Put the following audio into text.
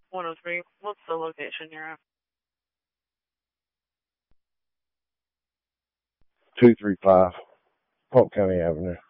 103. What's the location you're at? 235 Polk County Avenue.